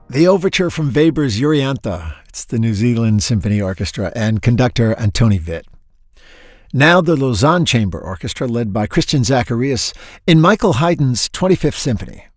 The overture from Weber's Euryanthe. It's the New Zealand Symphony Orchestra and conductor Antoni Witt. Now the Lausanne Chamber Orchestra, led by Christian Zacharias, in Michael Haydn's 25th Symphony.